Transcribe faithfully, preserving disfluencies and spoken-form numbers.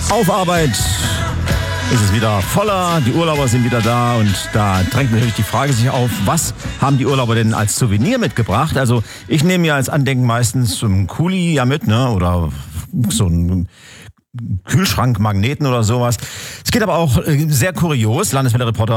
Auf Arbeit ist es wieder voller, die Urlauber sind wieder da und da drängt natürlich die Frage sich auf, was haben die Urlauber denn als Souvenir mitgebracht? Also ich nehme ja als Andenken meistens so einen Kuli ja mit, ne? Oder so einen Kühlschrankmagneten oder sowas. Es geht aber auch sehr kurios. Landeswelle-Reporter